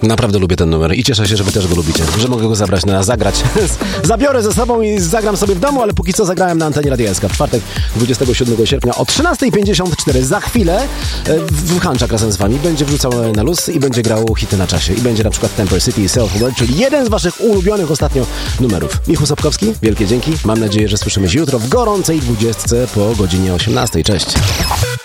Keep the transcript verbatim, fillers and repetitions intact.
Naprawdę lubię ten numer i cieszę się, że wy też go lubicie, że mogę go zabrać na zagrać. Zabiorę ze sobą i zagram sobie w domu, ale póki co zagrałem na antenie Radia S K w czwartek dwudziestego siódmego sierpnia o trzynasta pięćdziesiąt cztery. Za chwilę w Hanczak razem z wami będzie wrzucał na luz i będzie grał hity na czasie. I będzie na przykład Temper City i Self World, czyli jeden z waszych ulubionych ostatnio numerów. Michał Sobkowski, wielkie dzięki. Mam nadzieję, że słyszymy się jutro w gorącej dwudziestce po godzinie osiemnastej. Cześć.